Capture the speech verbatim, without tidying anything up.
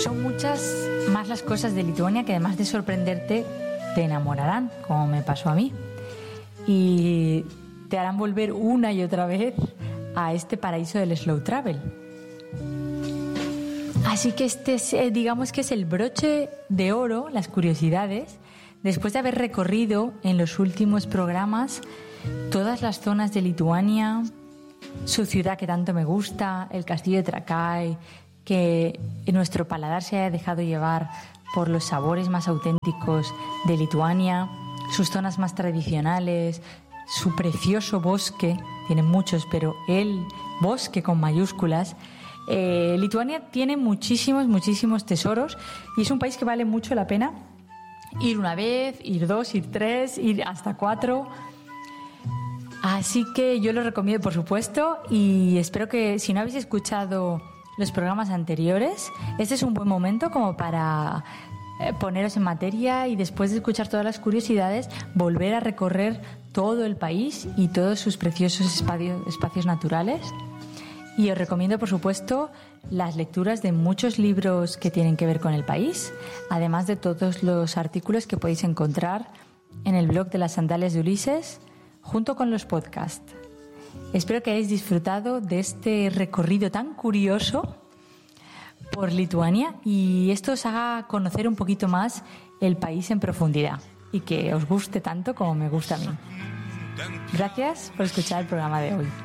Son muchas más las cosas de Lituania que, además de sorprenderte, te enamorarán, como me pasó a mí. Y te harán volver una y otra vez a este paraíso del slow travel. Así que este es, eh, digamos que es el broche de oro, las curiosidades, después de haber recorrido en los últimos programas todas las zonas de Lituania, su ciudad que tanto me gusta, el castillo de Trakai, que nuestro paladar se haya dejado llevar por los sabores más auténticos de Lituania, sus zonas más tradicionales, su precioso bosque, tiene muchos, pero el bosque con mayúsculas. Eh, Lituania tiene muchísimos, muchísimos tesoros y es un país que vale mucho la pena ir una vez, ir dos, ir tres, ir hasta cuatro. Así que yo lo recomiendo, por supuesto, y espero que, si no habéis escuchado los programas anteriores, este es un buen momento como para eh, poneros en materia y, después de escuchar todas las curiosidades, volver a recorrer todo el país y todos sus preciosos espacios, espacios naturales. Y os recomiendo, por supuesto, las lecturas de muchos libros que tienen que ver con el país, además de todos los artículos que podéis encontrar en el blog de las Sandalias de Ulises, junto con los podcasts. Espero que hayáis disfrutado de este recorrido tan curioso por Lituania y esto os haga conocer un poquito más el país en profundidad y que os guste tanto como me gusta a mí. Gracias por escuchar el programa de hoy.